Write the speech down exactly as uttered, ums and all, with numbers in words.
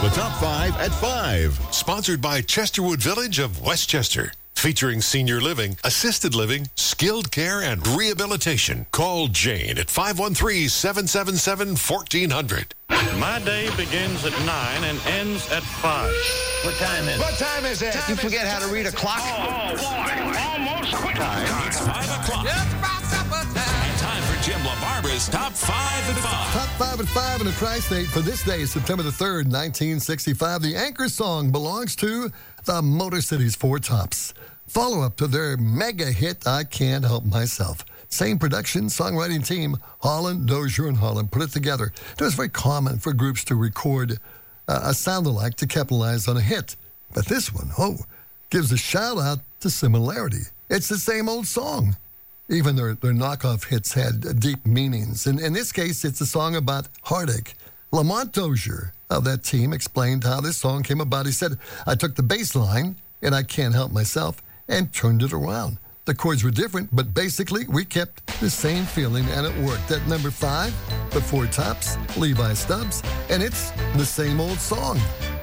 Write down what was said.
The Top five at five. Sponsored by Chesterwood Village of Westchester. Featuring senior living, assisted living, skilled care, and rehabilitation. Call Jane at five one three, seven seven seven, one four zero zero. My day begins at nine and ends at five. What time is it? What time is it? Time you forget how to read a clock? Oh, boy. Almost quick time. It's five o'clock. Just about supper time. And time for Jim LaBarbera's Top five at five. Top five at five in the Tri-State for this day, September the third, nineteen sixty-five. The anchor song belongs to the Motor City's Four Tops. Follow-up to their mega hit, I Can't Help Myself. Same production, songwriting team, Holland, Dozier, and Holland put it together. It was very common for groups to record uh, a sound-alike to capitalize on a hit. But this one, oh, gives a shout-out to similarity. It's the same old song. Even their, their knockoff hits had deep meanings. In, in this case, it's a song about heartache. Lamont Dozier of that team explained how this song came about. He said, I took the bass line, and I Can't Help Myself, and turned it around. The chords were different, but basically we kept the same feeling, and it worked. At number five, the Four Tops, Levi Stubbs, and it's the same old song.